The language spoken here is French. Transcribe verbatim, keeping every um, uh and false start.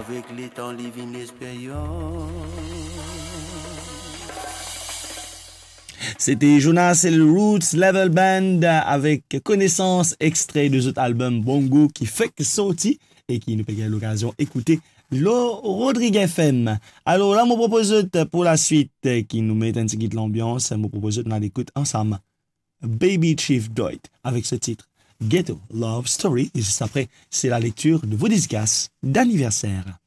Avec les temps, living l'expérience. C'était Jonas et le Roots Level Band avec Connaissance, extrait de cet album Bongo qui fait que sorti et qui nous paye l'occasion d'écouter le Rodrigue F M. Alors là, je propose pour la suite qui nous met un petit peu de l'ambiance, je propose qu'on l'écoute ensemble. Baby Chief Doit avec ce titre Ghetto Love Story. Et juste après, c'est la lecture de vos dédicaces d'anniversaire.